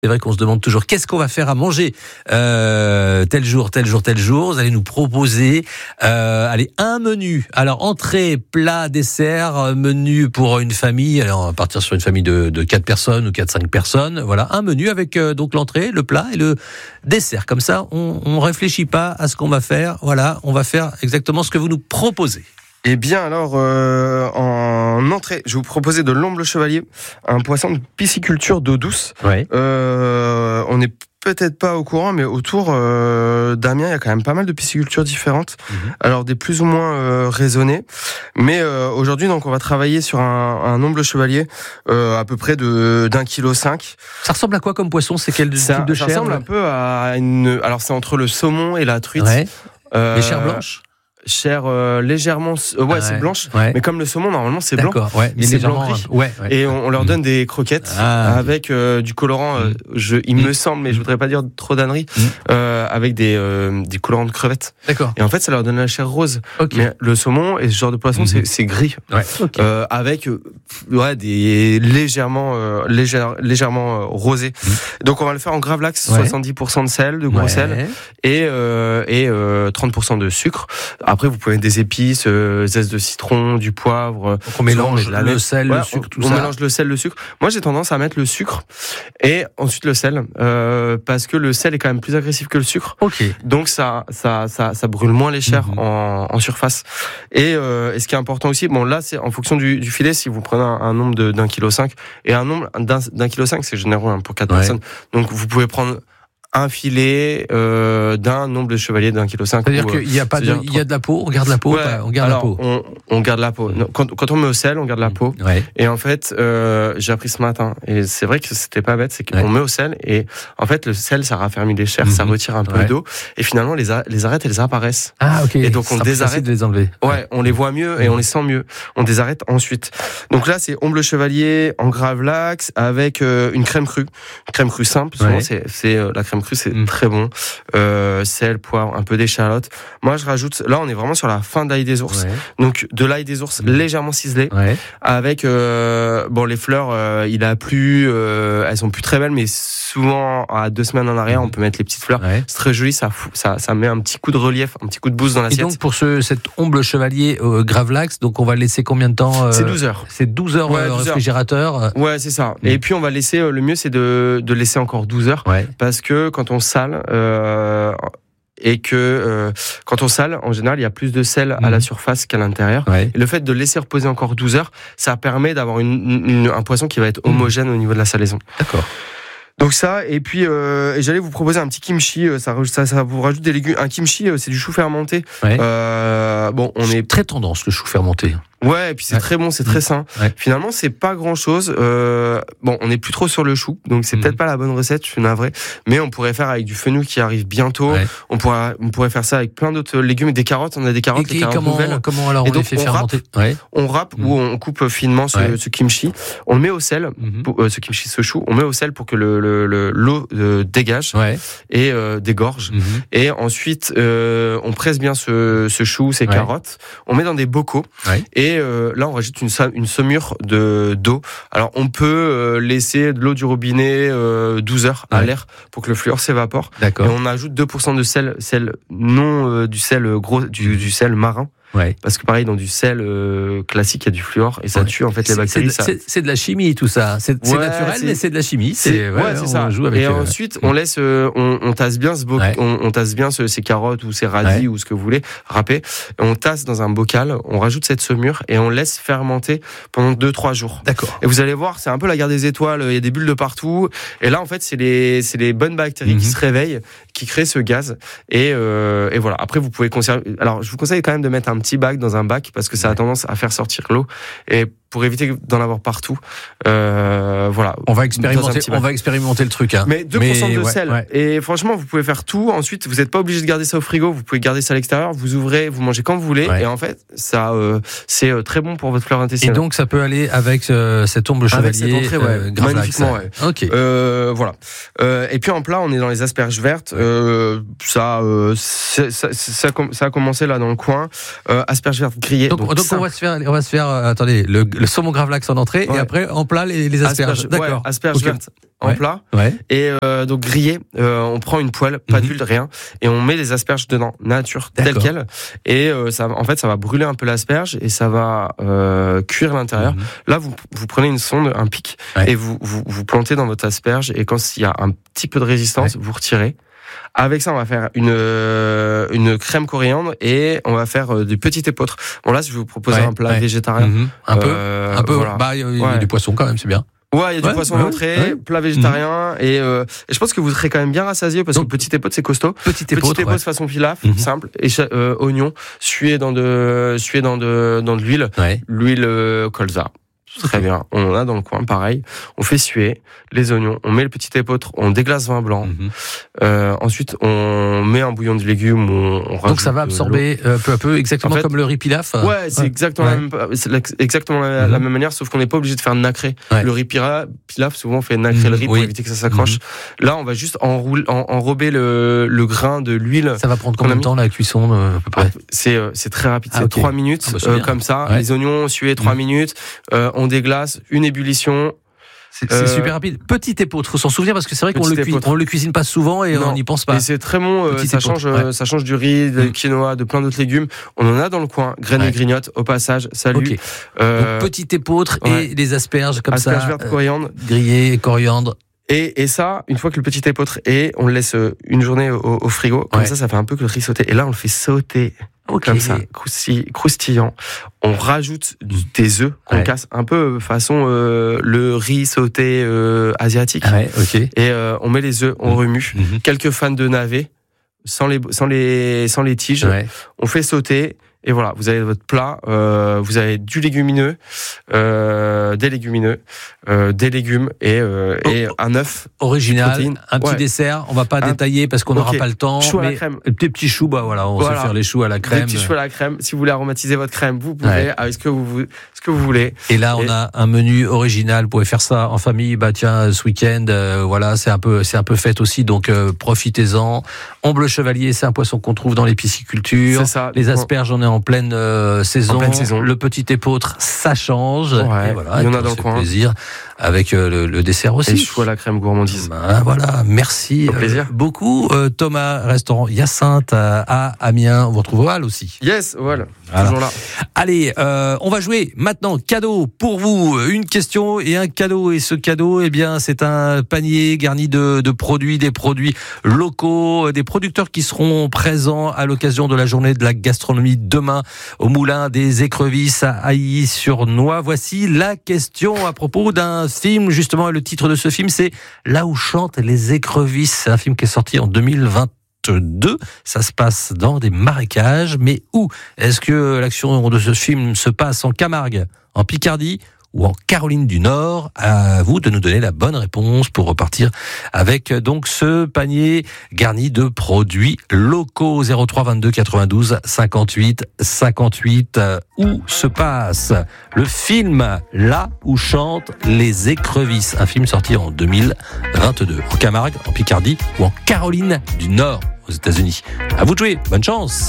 C'est vrai qu'on se demande toujours qu'est-ce qu'on va faire à manger tel jour. Vous allez nous proposer un menu. Alors entrée, plat, dessert, menu pour une famille. Alors on va partir sur une famille de 4 personnes ou 4-5 personnes. Voilà, un menu avec donc l'entrée, le plat et le dessert. Comme ça, on réfléchit pas à ce qu'on va faire. Voilà, on va faire exactement ce que vous nous proposez. Eh bien alors, en entrée, je vais vous proposer de l'omble chevalier, un poisson de pisciculture d'eau douce. Ouais. On n'est peut-être pas au courant, mais autour d'Amiens, il y a quand même pas mal de piscicultures différentes. Alors des plus ou moins raisonnées. Mais aujourd'hui, donc, on va travailler sur un omble chevalier à peu près d'1,5 kg. Ça ressemble à quoi comme poisson ? C'est quel type de chair ? Ça ressemble un peu à alors c'est entre le saumon et la truite. Ouais. Les chairs blanches ? Chair légèrement c'est blanche, mais comme le saumon normalement c'est blanc. D'accord, ouais, mais c'est légèrement blanc gris. Ouais. Et on leur donne des croquettes avec du colorant il me semble, mais je voudrais pas dire trop d'âneries, avec des colorants de crevettes. D'accord. Et en fait ça leur donne la chair rose. Okay. Mais le saumon et ce genre de poisson c'est gris. Ouais. Okay. Avec des légèrement rosé. Donc on va le faire en gravlax, 70% de sel, de gros sel et 30% de sucre. Après, vous pouvez mettre des épices, zeste de citron, du poivre. Donc on mélange le sel, le sucre, tout ça. On mélange le sel, le sucre. Moi, j'ai tendance à mettre le sucre et ensuite le sel, parce que le sel est quand même plus agressif que le sucre. Ok. Donc ça brûle moins les chairs en surface. Et ce qui est important aussi, bon là, c'est en fonction du filet. Si vous prenez un nombre d'1,5 kg et un nombre d'1,5 kg, c'est généreux pour 4 personnes. Donc vous pouvez prendre un filet d'un omble chevalier d'1,5 kg. C'est-à-dire qu'il y a pas il y a de la peau, on garde la peau, on garde la peau. On garde la peau. Quand on met au sel, on garde la peau. Ouais. Et en fait, j'ai appris ce matin, et c'est vrai que c'était pas bête, c'est qu'on met au sel, et en fait le sel ça raffermit les chairs, ça retire un peu d'eau, et finalement les arêtes elles apparaissent. Ah ok. Et donc on désarrête de les enlever. Ouais, on les voit mieux et on les sent mieux. On désarrête ensuite. Donc là c'est omble chevalier en gravlax avec une crème crue simple. Souvent c'est la crème crue, c'est très bon. Sel, poivre, un peu d'échalote. Moi, je rajoute. Là, on est vraiment sur la fin de l'ail des ours. Donc, de l'ail des ours légèrement ciselé, avec les fleurs. Il a plu. Elles sont plus très belles, mais souvent à 2 semaines en arrière, on peut mettre les petites fleurs. C'est très joli. Ça met un petit coup de relief, un petit coup de boost dans l'assiette. Et donc, pour cet omble chevalier gravlax, donc on va le laisser combien de temps C'est 12 heures. C'est 12 heures au réfrigérateur. Ouais, c'est ça. Et puis, on va laisser. Le mieux, c'est de laisser encore 12 heures, parce que quand on sale, et que quand on sale, en général, il y a plus de sel à la surface qu'à l'intérieur. Et le fait de laisser reposer encore 12 heures, ça permet d'avoir un poisson qui va être homogène au niveau de la salaison. D'accord. Donc ça, et puis j'allais vous proposer un petit kimchi, ça vous rajoute des légumes. Un kimchi, c'est du chou fermenté. On est très tendance le chou fermenté. Ouais, et puis c'est très bon, c'est très sain. Finalement, c'est pas grand-chose. On n'est plus trop sur le chou, donc c'est peut-être pas la bonne recette, je suis navré. Mais on pourrait faire avec du fenouil qui arrive bientôt. On pourrait faire ça avec plein d'autres légumes et des carottes. On a des carottes, les carottes nouvelles. Comment alors on les fait fermenter ? On râpe ou on coupe finement ce kimchi. On le met au sel, ce kimchi, ce chou. On met au sel pour que l'eau dégage et dégorge. Et ensuite, on presse bien ce chou, ces carottes. On met dans des bocaux. Et là, on rajoute une saumure d'eau. Alors, on peut laisser de l'eau du robinet 12 heures à l'air pour que le fluor s'évapore. D'accord. Et on ajoute 2% de sel non du sel gros, du sel marin. Parce que pareil, dans du sel classique, il y a du fluor et ça tue en fait les bactéries. C'est de la chimie tout ça. C'est naturel, mais c'est de la chimie. C'est ça. Joue avec ensuite, on laisse, on tasse bien on tasse bien ces carottes ou ces radis ou ce que vous voulez râper. On tasse dans un bocal, on rajoute cette saumure et on laisse fermenter pendant 2-3 jours. D'accord. Et vous allez voir, c'est un peu la guerre des étoiles. Il y a des bulles de partout. Et là, en fait, c'est les bonnes bactéries qui se réveillent, qui créent ce gaz. Et voilà. Après, vous pouvez conserver. Alors, je vous conseille quand même de mettre un petit bac dans un bac parce que ça a tendance à faire sortir l'eau et pour éviter d'en avoir partout. Voilà. On va expérimenter le truc. Mais 2% de sel. Et franchement, vous pouvez faire tout. Ensuite, vous n'êtes pas obligé de garder ça au frigo. Vous pouvez garder ça à l'extérieur. Vous ouvrez, vous mangez quand vous voulez. Et en fait, ça, c'est très bon pour votre flore intestinale. Et donc, ça peut aller avec cet omble chevalier. Avec cette entrée, magnifiquement. Ok. Voilà. Et puis en plat, on est dans les asperges vertes. Ça a commencé là dans le coin. Asperges vertes grillées. Donc on va se faire. Attendez, Le saumon gravlax en entrée et après en plat les asperges. D'accord. Ouais, asperges vertes en plat. Ouais. Et donc grillé, on prend une poêle, pas d'huile, rien, et on met les asperges dedans, nature, telle quelle. Et ça va brûler un peu l'asperge et ça va cuire l'intérieur. Là, vous prenez une sonde, un pic, et vous plantez dans votre asperge. Et quand il y a un petit peu de résistance, vous retirez. Avec ça, on va faire une crème coriandre et on va faire du petit épeautre. Bon, là, je vais vous proposer un plat végétarien. Un peu. Voilà. Bah, il y a du poisson quand même, c'est bien. Ouais, il y a du poisson d'entrée, plat végétarien, et je pense que vous serez quand même bien rassasié parce que le petit épeautre c'est costaud. Petit épeautre façon pilaf, simple, et oignon sué dans de l'huile, l'huile colza. Très bien. On en a dans le coin, pareil. On fait suer les oignons, on met le petit épeautre, on déglace vin blanc. Ensuite, on met un bouillon de légumes. On rajoute. Donc ça va absorber peu à peu, exactement comme le riz pilaf. Ouais, c'est exactement la même manière, sauf qu'on n'est pas obligé de faire nacré. Le riz pilaf, souvent on fait nacrer le riz pour éviter que ça s'accroche. Là, on va juste enrober le grain de l'huile. Ça va prendre combien de temps la cuisson à peu près? C'est très rapide, c'est 3 minutes comme ça. Les oignons sués 3 minutes. On déglace, une ébullition. C'est super rapide. Petit épeautre, faut s'en souvenir parce que c'est vrai qu'on le cuisine pas souvent et on n'y pense pas. Et c'est très bon, ça change du riz, de quinoa, de plein d'autres légumes. On en a dans le coin, graines et grignotes, au passage, salut. Donc, petit épeautre et les asperges comme asperges vertes, coriandre. Grillées, coriandre. Et ça, une fois que le petit épeautre est, on le laisse une journée au frigo. Comme ça fait un peu que le riz sauté. Et là, on le fait sauter. Comme ça, croustillant. On rajoute des œufs qu'on casse un peu façon le riz sauté asiatique. Et on met les œufs, on remue. Quelques fans de navets, sans les tiges. On fait sauter. Et voilà, vous avez votre plat, vous avez du légumineux, des légumes et un œuf. Original, un petit dessert, on va pas détailler parce qu'on n'aura pas le temps. Choux à la crème. Des petits choux, on sait faire les choux à la crème. Des petits choux à la crème. Si vous voulez aromatiser votre crème, vous pouvez avec ce que vous voulez. Et là, on a un menu original. Vous pouvez faire ça en famille. Bah tiens, ce week-end, c'est un peu fête aussi, donc profitez-en. Omble chevalier, c'est un poisson qu'on trouve dans les piscicultures. C'est ça. Les asperges, on est en pleine saison. Le petit épeautre, ça change. Et voilà, il y en a dans le coin. Plaisir avec le dessert aussi. Et choux à la crème gourmandise. Voilà, merci beaucoup. Thomas, restaurant Hyacinthe à Amiens. On vous retrouve au Hall aussi. Yes, voilà. Toujours là. Allez, on va jouer maintenant. Cadeau pour vous. Une question et un cadeau. Et ce cadeau, c'est un panier garni de produits, des produits locaux, des producteurs qui seront présents à l'occasion de la journée de la gastronomie demain au Moulin des Écrevisses à Ailly-sur-Noix. Voici la question à propos d'un film, justement, et le titre de ce film, c'est Là où chantent les écrevisses. C'est un film qui est sorti en 2022. Ça se passe dans des marécages, mais où? Est-ce que l'action de ce film se passe en Camargue, en Picardie ou en Caroline du Nord? À vous de nous donner la bonne réponse pour repartir avec donc ce panier garni de produits locaux. 03 22 92 58 58. Où se passe le film Là où chantent les écrevisses? Un film sorti en 2022. En Camargue, en Picardie ou en Caroline du Nord aux États-Unis. À vous de jouer. Bonne chance.